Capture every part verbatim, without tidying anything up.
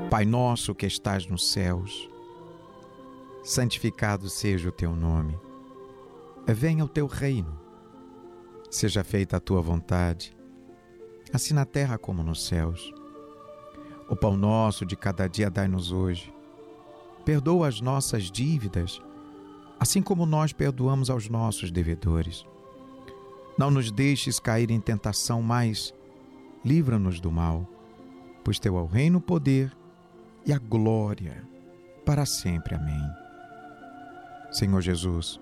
Pai nosso que estás nos céus, santificado seja o teu nome. Venha o teu reino. Seja feita a tua vontade, assim na terra como nos céus. O pão nosso de cada dia dai-nos hoje. Perdoa as nossas dívidas, assim como nós perdoamos aos nossos devedores. Não nos deixes cair em tentação, mas livra-nos do mal, pois teu é o reino, o poder e a glória para sempre. Amém. Senhor Jesus,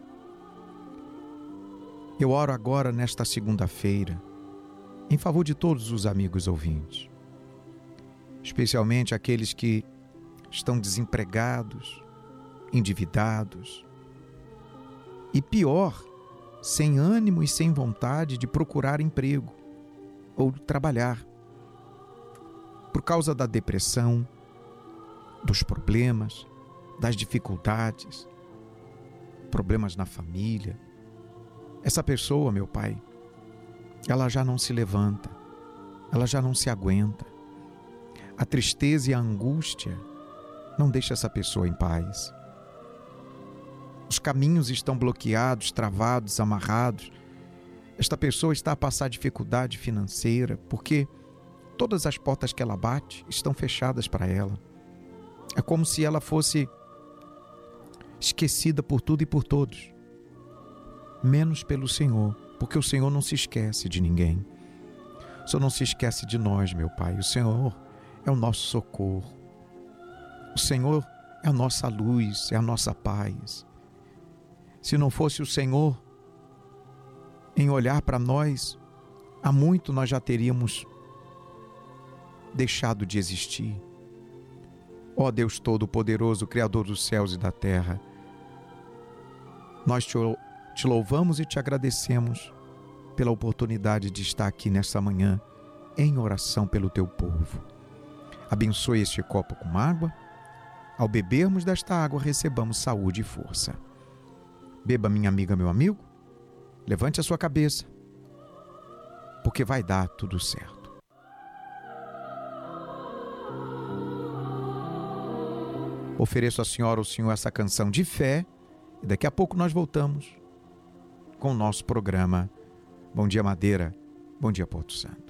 eu oro agora nesta segunda-feira em favor de todos os amigos ouvintes, especialmente aqueles que estão desempregados, endividados e, pior, sem ânimo e sem vontade de procurar emprego ou de trabalhar, por causa da depressão, dos problemas, das dificuldades, problemas na família. Essa pessoa, meu Pai, ela já não se levanta, ela já não se aguenta. A tristeza e a angústia não deixam essa pessoa em paz. Os caminhos estão bloqueados, travados, amarrados. Esta pessoa está a passar dificuldade financeira porque todas as portas que ela bate estão fechadas para ela. É como se ela fosse esquecida por tudo e por todos, menos pelo Senhor, porque o Senhor não se esquece de ninguém. O Senhor não se esquece de nós, meu Pai. O Senhor é o nosso socorro. O Senhor é a nossa luz, é a nossa paz. Se não fosse o Senhor em olhar para nós, há muito nós já teríamos deixado de existir. Ó Deus Todo-Poderoso, Criador dos céus e da terra, nós te, te louvamos e te agradecemos pela oportunidade de estar aqui nessa manhã em oração pelo teu povo. Abençoe este copo com água. Ao bebermos desta água, recebamos saúde e força. Beba, minha amiga, meu amigo. Levante a sua cabeça, porque vai dar tudo certo. Ofereço à senhora, ao senhor, essa canção de fé e daqui a pouco nós voltamos com o nosso programa Bom Dia Madeira, Bom Dia Porto Santo.